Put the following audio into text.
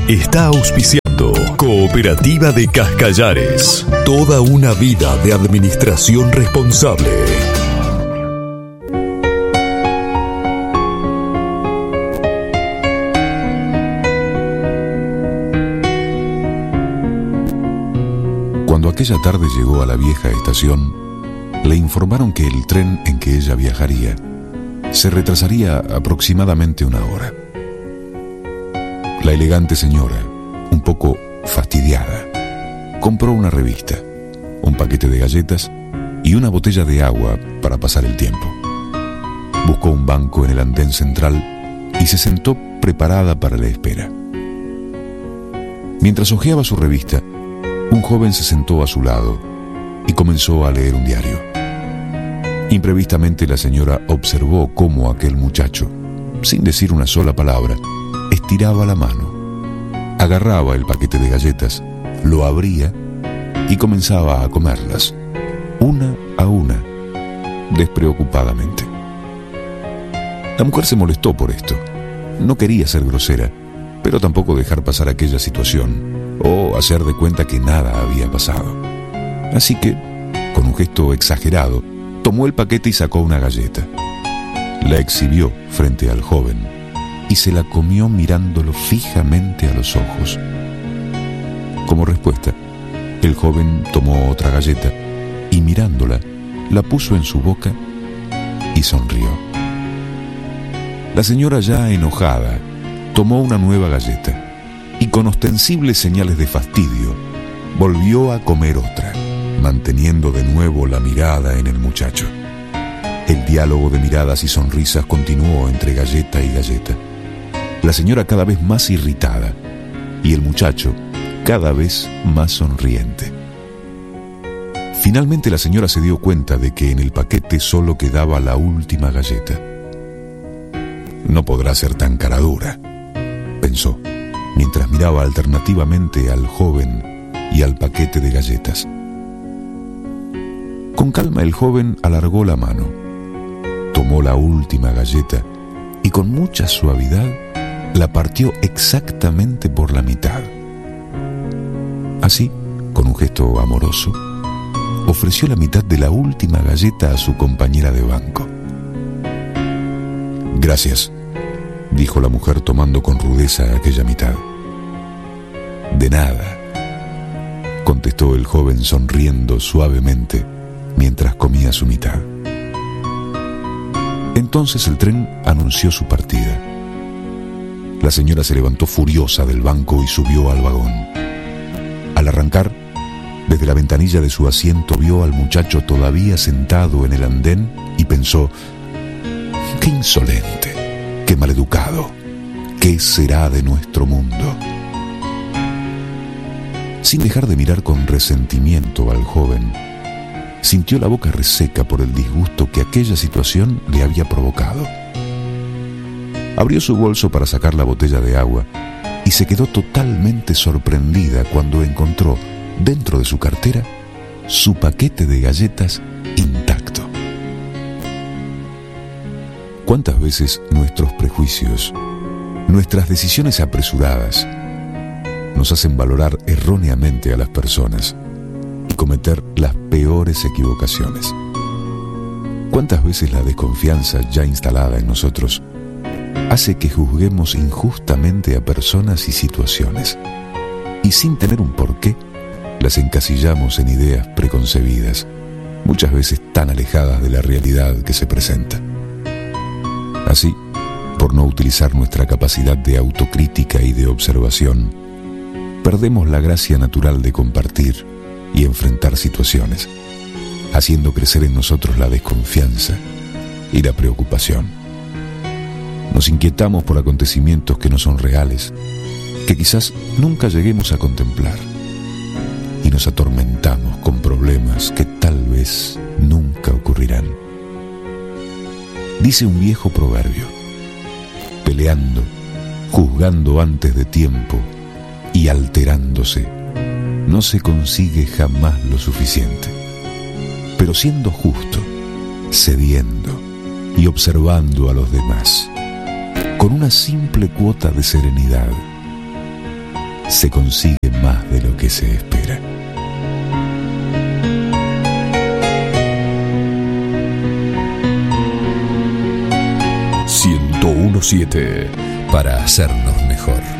Está auspiciando Cooperativa de Cascallares. Toda una vida de administración responsable. Cuando aquella tarde llegó a la vieja estación, le informaron que el tren en que ella viajaría se retrasaría aproximadamente una hora. La elegante señora, un poco fastidiada, compró una revista, un paquete de galletas y una botella de agua para pasar el tiempo. Buscó un banco en el andén central y se sentó preparada para la espera. Mientras hojeaba su revista, un joven se sentó a su lado y comenzó a leer un diario. Imprevistamente la señora observó cómo aquel muchacho, sin decir una sola palabra, estiraba la mano, agarraba el paquete de galletas, lo abría y comenzaba a comerlas, una a una, despreocupadamente. La mujer se molestó por esto. No quería ser grosera, pero tampoco dejar pasar aquella situación o hacer de cuenta que nada había pasado. Así que, con un gesto exagerado, tomó el paquete y sacó una galleta. La exhibió frente al joven y se la comió mirándolo fijamente a los ojos. Como respuesta, el joven tomó otra galleta y mirándola, la puso en su boca y sonrió. La señora, ya enojada, tomó una nueva galleta y con ostensibles señales de fastidio volvió a comer otra, manteniendo de nuevo la mirada en el muchacho. El diálogo de miradas y sonrisas continuó entre galleta y galleta. La señora cada vez más irritada y el muchacho cada vez más sonriente. Finalmente la señora se dio cuenta de que en el paquete solo quedaba la última galleta. No podrá ser tan caradura, pensó, mientras miraba alternativamente al joven y al paquete de galletas. Con calma el joven alargó la mano, tomó la última galleta y con mucha suavidad la partió exactamente por la mitad. Así, con un gesto amoroso, ofreció la mitad de la última galleta a su compañera de banco. «Gracias», dijo la mujer tomando con rudeza aquella mitad. «De nada», contestó el joven sonriendo suavemente mientras comía su mitad. Entonces el tren anunció su partida. La señora se levantó furiosa del banco y subió al vagón. Al arrancar, desde la ventanilla de su asiento vio al muchacho todavía sentado en el andén y pensó: «Qué insolente, qué maleducado, ¿qué será de nuestro mundo?». Sin dejar de mirar con resentimiento al joven, sintió la boca reseca por el disgusto que aquella situación le había provocado. Abrió su bolso para sacar la botella de agua y se quedó totalmente sorprendida cuando encontró dentro de su cartera su paquete de galletas intacto. ¿Cuántas veces nuestros prejuicios, nuestras decisiones apresuradas, nos hacen valorar erróneamente a las personas y cometer las peores equivocaciones? ¿Cuántas veces la desconfianza ya instalada en nosotros hace que juzguemos injustamente a personas y situaciones y sin tener un porqué las encasillamos en ideas preconcebidas, muchas veces tan alejadas de la realidad que se presenta? Así, por no utilizar nuestra capacidad de autocrítica y de observación, perdemos la gracia natural de compartir y enfrentar situaciones, haciendo crecer en nosotros la desconfianza y la preocupación. Nos inquietamos por acontecimientos que no son reales, que quizás nunca lleguemos a contemplar, y nos atormentamos con problemas que tal vez nunca ocurrirán. Dice un viejo proverbio: peleando, juzgando antes de tiempo y alterándose, no se consigue jamás lo suficiente. Pero siendo justo, cediendo y observando a los demás, con una simple cuota de serenidad, se consigue más de lo que se espera. .7 para hacernos mejor.